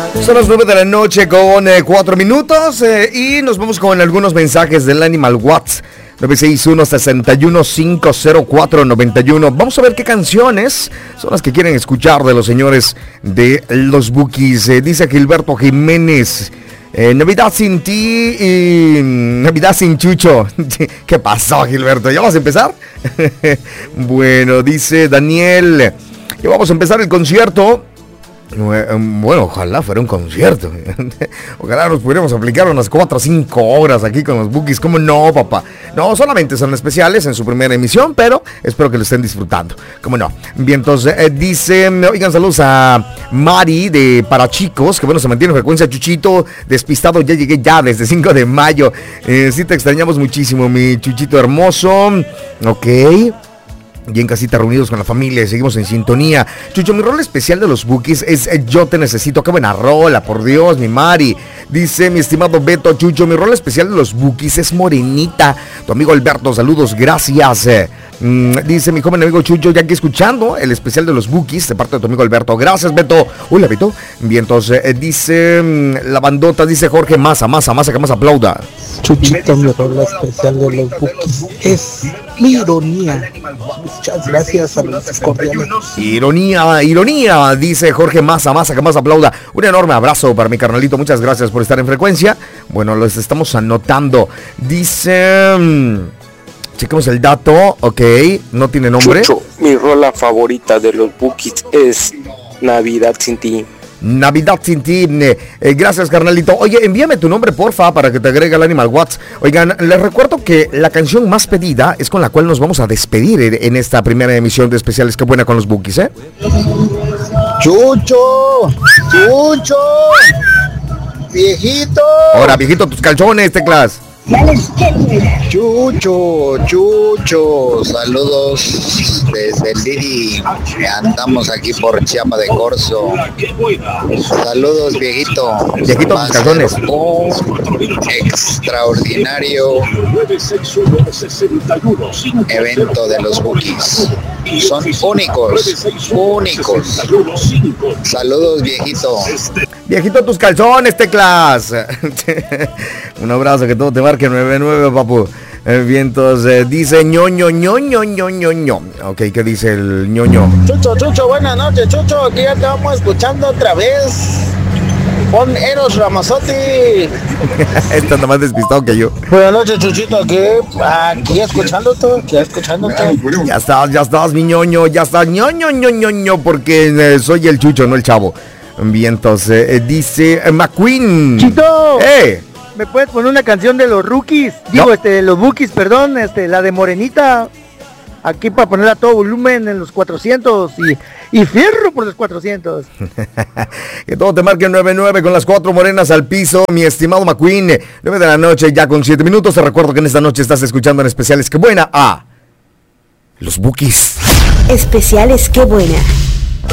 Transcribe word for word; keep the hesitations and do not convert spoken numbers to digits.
Son las nueve de la noche con eh, cuatro minutos eh, y nos vamos con algunos mensajes del Animal Watts. nueve seis uno, seis uno, cinco cero cuatro, nueve uno. Vamos a ver qué canciones son las que quieren escuchar de los señores de los Bukis. Eh, dice Gilberto Jiménez, eh, Navidad sin ti y Navidad sin Chucho. ¿Qué pasó, Gilberto? ¿Ya vas a empezar? Bueno, dice Daniel, que vamos a empezar el concierto. Bueno, ojalá fuera un concierto. Ojalá nos pudiéramos aplicar unas cuatro o cinco horas aquí con los Bukis. ¿Cómo no, papá? No, solamente son especiales en su primera emisión, pero espero que lo estén disfrutando. ¿Cómo no? Bien, entonces eh, dice, oigan, saludos a Mari de Para Chicos, que bueno, se mantiene en frecuencia. Chuchito, despistado, ya llegué ya desde cinco de mayo. Eh, sí te extrañamos muchísimo, mi Chuchito hermoso. Ok. Y en casita reunidos con la familia, seguimos en sintonía. Chucho, mi rol especial de los Bukis es eh, Yo Te Necesito. Qué buena rola, por Dios, mi Mari. Dice mi estimado Beto, Chucho, mi rol especial de los Bukis es Morenita. Tu amigo Alberto, saludos, gracias. Eh, mm, dice mi joven amigo Chucho, ya aquí escuchando el especial de los Bukis de parte de tu amigo Alberto. Gracias, Beto. Hola, Beto. Bien, entonces eh, dice mm, la bandota, dice Jorge, masa, masa, masa, que más aplauda. Chuchito, mi rol especial de los Bukis es mi ironía. Muchas gracias, saludos cordiales. Ironía, ironía, dice Jorge Masa, Masa, que más aplauda. Un enorme abrazo para mi carnalito, muchas gracias por estar en frecuencia. Bueno, los estamos anotando. Dice, um, checamos el dato, ok, no tiene nombre. Chucho, mi rola favorita de los Bukis es Navidad sin ti. Navidad sin ti, eh, gracias, carnalito. Oye, envíame tu nombre, porfa, para que te agregue al Animal Watts. Oigan, les recuerdo que la canción más pedida es con la cual nos vamos a despedir en, en esta primera emisión de especiales. Qué buena con los Bukis, ¿eh? Chucho, Chucho, viejito. Ahora, viejito, tus calzones, Teclas. Chucho, Chucho, saludos desde el Didi. Andamos aquí por Chiapa de Corzo. Saludos, viejito. Viejito, tus calzones. Un extraordinario evento de los Bukis. Son únicos, únicos. Saludos, viejito. Viejito, tus calzones, Teclas. Un abrazo, que todo te marque nueve nueve, papu. Eh, vientos, eh, dice ñoño, ñoño, ñoño, ño. Ok, ¿qué dice el ñoño? Chucho, Chucho, buenas noches, Chucho. Aquí ya te vamos escuchando otra vez. Pon Eros Ramazotti. Está nada más despistado que yo. Buenas noches, Chuchito. Aquí, aquí escuchándote, aquí escuchándote. Ya estás, ya estás, mi ñoño, ya estás, ñoño, ñoño, ño, porque eh, soy el Chucho, no el chavo. Vientos, eh, dice eh, McQueen. Chito. ¡Eh! ¿Me puedes poner una canción de los Rookies? Digo, no. este, de los Bukis, perdón, este, la de Morenita. Aquí para ponerla a todo volumen en los cuatrocientos y, y fierro por los cuatrocientos. Que todo te marque nueve nueve con las cuatro morenas al piso, mi estimado McQueen. nueve de la noche, ya con siete minutos. Te recuerdo que en esta noche estás escuchando en especiales. ¡Qué buena! A los Bukis. Especiales, qué buena.